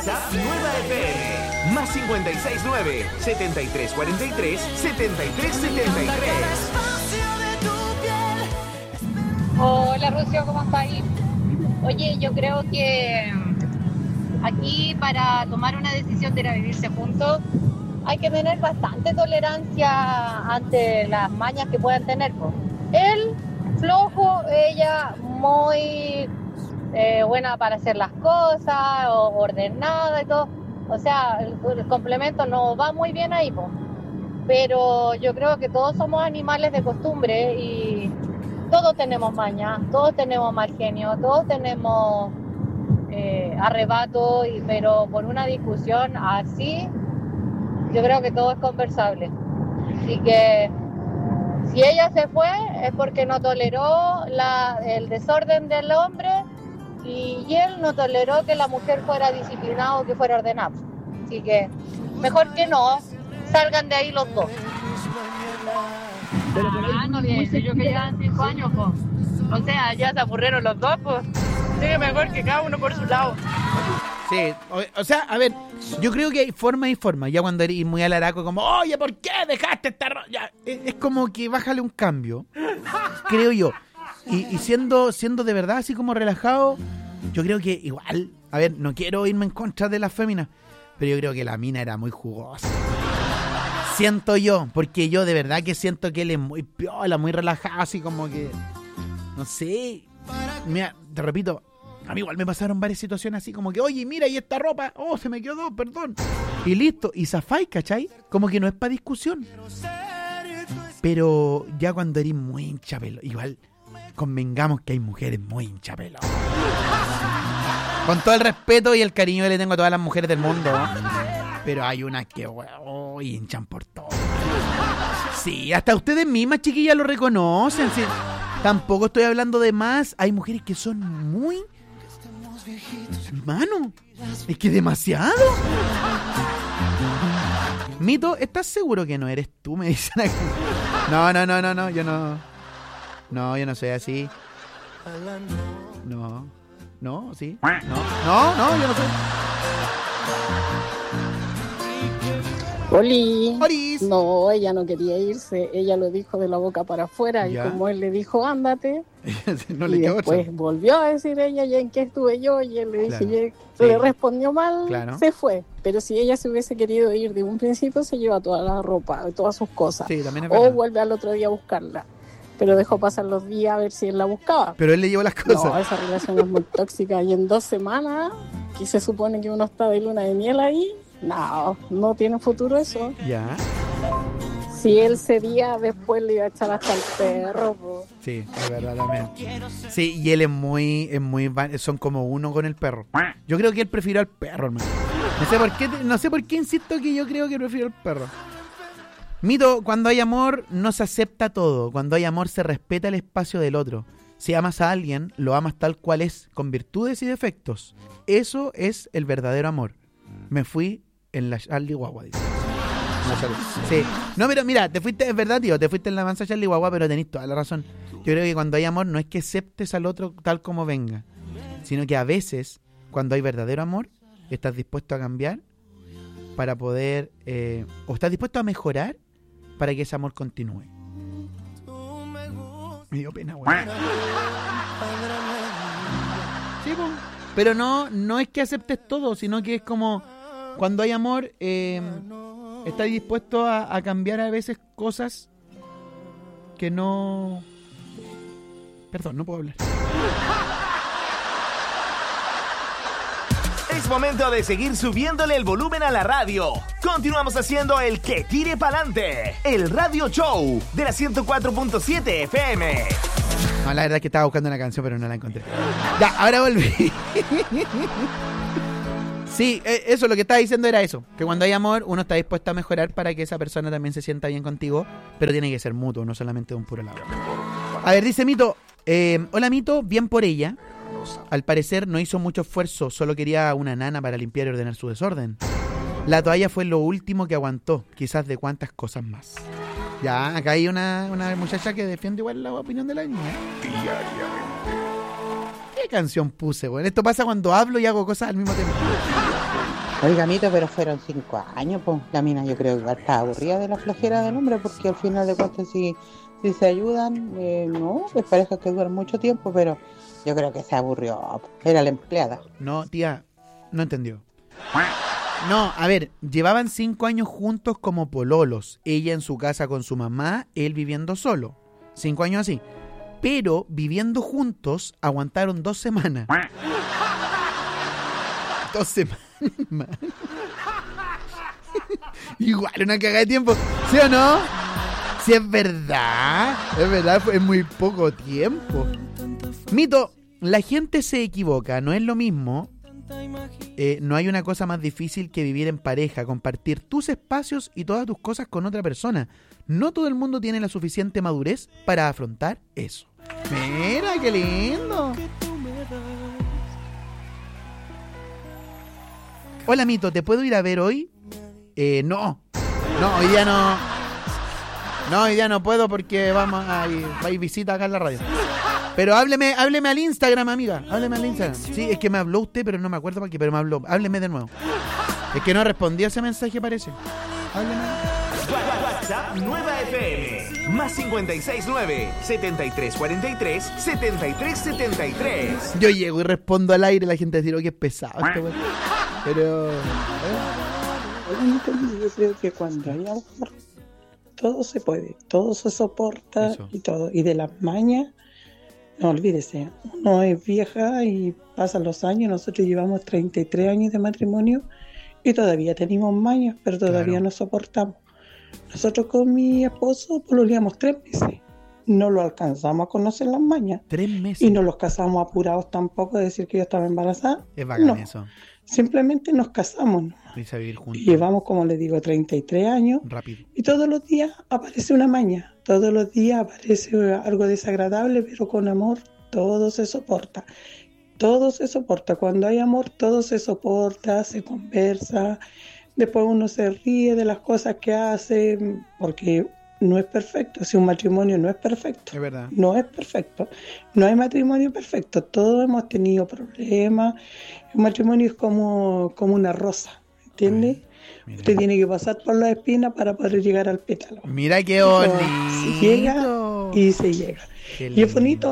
WhatsApp Nueva FM. Más 569-7343-7373. Hola Rocío, ¿cómo estás ahí? Oye, yo creo que aquí para tomar una decisión de ir a vivirse juntos hay que tener bastante tolerancia ante las mañas que puedan tener. Él flojo, ella muy buena para hacer las cosas, ordenada y todo. O sea, el complemento no va muy bien ahí, pero yo creo que todos somos animales de costumbre y todos tenemos maña, todos tenemos mal genio, todos tenemos arrebato, pero por una discusión así, yo creo que todo es conversable. Así que si ella se fue es porque no toleró el desorden del hombre y él no toleró que la mujer fuera disciplinada o que fuera ordenada. Así que mejor que no, salgan de ahí los dos. No les yo que llevan 5 años, pues. O sea, ya se aburrieron los dos, pues. Sí, mejor que cada uno por su lado. Sí, o sea, a ver, yo creo que hay forma y forma. Ya cuando eres muy alaraco, como, oye, ¿por qué dejaste esta ya es como que bájale un cambio, creo yo. Y siendo de verdad así como relajado, yo creo que igual, a ver, no quiero irme en contra de las féminas, pero yo creo que la mina era muy jugosa. Siento yo, porque yo de verdad que siento que él es muy piola, muy relajado, así como que, no sé, mira, te repito, a mí igual me pasaron varias situaciones así como que, oye, mira, y esta ropa, oh, se me quedó, perdón. Y listo, y zafai, ¿cachai? Como que no es para discusión. Pero ya cuando eres muy hinchapelo, igual convengamos que hay mujeres muy hinchapelo. Con todo el respeto y el cariño que le tengo a todas las mujeres del mundo, pero hay unas que, hinchan por todo. Sí, hasta ustedes mismas, chiquillas, lo reconocen. Sí. Tampoco estoy hablando de más. Hay mujeres que son muy... Hermano, es que demasiado. Mito, ¿estás seguro que no eres tú? Me dicen aquí. No, yo no. No, yo no soy así. No, sí. No, yo no soy. Olis. No, ella no quería irse, ella lo dijo de la boca para afuera. ¿Ya? Y como él le dijo, ándate, no le y después volvió a decir ella, ¿y en qué estuve yo? Y él le dije, claro. Le respondió mal, claro. Se fue. Pero si ella se hubiese querido ir de un principio, se lleva toda la ropa, todas sus cosas. Sí, también es o vuelve al otro día a buscarla. Pero dejó pasar los días a ver si él la buscaba. Pero él le llevó las cosas. No, esa relación es muy tóxica. Y en 2 semanas, que se supone que uno está de luna de miel ahí, no tiene futuro eso. Ya. Si él cedía, después le iba a echar hasta el perro, po. Sí, es verdad también. Sí, y él es muy, son como uno con el perro. Yo creo que él prefirió al perro, hermano. No sé por qué insisto que yo creo que prefiero al perro. Mito, cuando hay amor no se acepta todo. Cuando hay amor se respeta el espacio del otro. Si amas a alguien, lo amas tal cual es, con virtudes y defectos. Eso es el verdadero amor. Me fui en la Charlie Guagua, dice. Sí. No, pero mira, te fuiste, es verdad, tío, te fuiste en la mansa Charlie Guagua, pero tenés toda la razón. Yo creo que cuando hay amor no es que aceptes al otro tal como venga, sino que a veces, cuando hay verdadero amor, estás dispuesto a cambiar para poder, o estás dispuesto a mejorar para que ese amor continúe. Me dio pena, güey. Sí, pues. Pero no es que aceptes todo, sino que es como cuando hay amor, estás dispuesto a cambiar a veces cosas que no... Perdón, no puedo hablar. Es momento de seguir subiéndole el volumen a la radio. Continuamos haciendo el Que Tire Pa'lante, el radio show de la 104.7 FM. No, la verdad es que estaba buscando una canción, pero no la encontré. Ya, ahora volví. Sí, eso, lo que estaba diciendo era eso. Que cuando hay amor, uno está dispuesto a mejorar para que esa persona también se sienta bien contigo. Pero tiene que ser mutuo, no solamente de un puro lado. A ver, dice Mito. Hola Mito, bien por ella. Al parecer no hizo mucho esfuerzo, solo quería una nana para limpiar y ordenar su desorden. La toalla fue lo último que aguantó, quizás de cuantas cosas más. Ya, acá hay una muchacha que defiende igual la opinión de la niña. canción puse, güey? Esto pasa cuando hablo y hago cosas al mismo tiempo. Oiga, Mito, pero fueron 5 años, pues. La mina yo creo que está aburrida de la flojera del hombre, porque al final de cuentas si se ayudan, no, es parejas que duran mucho tiempo, pero yo creo que se aburrió. Era la empleada. No, tía, no entendió. No, a ver, llevaban 5 años juntos como pololos. Ella en su casa con su mamá, él viviendo solo. 5 años así. Pero viviendo juntos, aguantaron 2 semanas. 2 semanas. Igual una cagada de tiempo, ¿sí o no? Sí, es verdad, es muy poco tiempo. Mito, la gente se equivoca, no es lo mismo. No hay una cosa más difícil que vivir en pareja, compartir tus espacios y todas tus cosas con otra persona. No todo el mundo tiene la suficiente madurez para afrontar eso. Mira, qué lindo. Hola, Mito, ¿te puedo ir a ver hoy? No, hoy día no. No, hoy día no puedo porque hay visita acá en la radio. Pero hábleme al Instagram, amiga. Hábleme al Instagram. Sí, es que me habló usted, pero no me acuerdo para qué, pero me habló. Hábleme de nuevo. Es que no respondió ese mensaje, parece. Hábleme. WhatsApp Nueva FM. Más 569-7343-7373. Yo llego y respondo al aire, la gente dice que es pesado. Pero... Yo creo que cuando hay amor, todo se puede, todo se soporta. Eso. Y todo. Y de las mañas, no olvídese, uno es vieja y pasan los años, nosotros llevamos 33 años de matrimonio y todavía tenemos mañas, pero todavía no soportamos. Nosotros con mi esposo pololeamos 3 meses. No lo alcanzamos a conocer las mañas. 3 meses. Y no los casamos apurados tampoco de decir que yo estaba embarazada. Es bacán eso. Simplemente nos casamos. A vivir juntos. Y llevamos, como les digo, 33 años. Rápido. Y todos los días aparece una maña. Todos los días aparece algo desagradable, pero con amor todo se soporta. Todo se soporta. Cuando hay amor, todo se soporta, se conversa. Después uno se ríe de las cosas que hace, porque no es perfecto. Si un matrimonio no es perfecto, es verdad. No es perfecto. No hay matrimonio perfecto. Todos hemos tenido problemas. Un matrimonio es como una rosa, ¿entiende? Usted tiene que pasar por las espinas para poder llegar al pétalo. Mira qué bonito. Se llega y se llega. Y es bonito,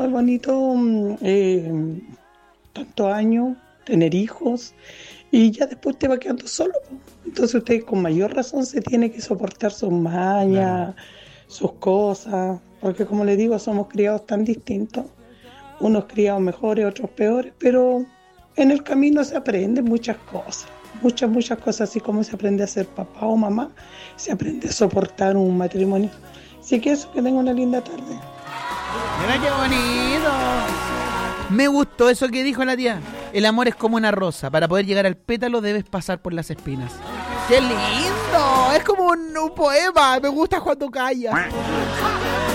tantos años, tener hijos, y ya después te va quedando solo. Entonces usted con mayor razón se tiene que soportar sus mañas, sus cosas, porque como le digo, somos criados tan distintos, unos criados mejores, otros peores, pero en el camino se aprenden muchas cosas, muchas cosas, así como se aprende a ser papá o mamá, se aprende a soportar un matrimonio. Así que eso, que tenga una linda tarde. Mira qué bonito. Me gustó eso que dijo la tía. El amor es como una rosa. Para poder llegar al pétalo debes pasar por las espinas. ¡Qué lindo! Es como un poema. Me gusta cuando callas.